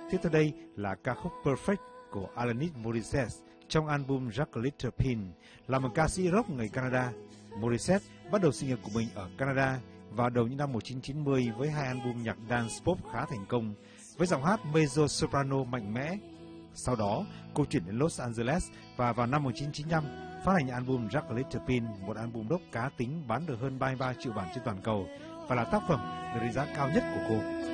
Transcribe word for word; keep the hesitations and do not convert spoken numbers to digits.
Tiếp theo đây là ca khúc Perfect của Alanis Morissette trong album Jack a Little Pin. Là một ca sĩ rock người Canada, Morissette bắt đầu sự nghiệp của mình ở Canada vào đầu những năm một nghìn chín trăm chín mươi với hai album nhạc dance pop khá thành công với giọng hát mezzo soprano mạnh mẽ. Sau đó, cô chuyển đến Los Angeles và vào năm một nghìn chín trăm chín mươi lăm phát hành album Jack a Little Pin, một album rock cá tính bán được hơn ba mươi ba triệu bản trên toàn cầu và là tác phẩm được đánh giá cao nhất của cô.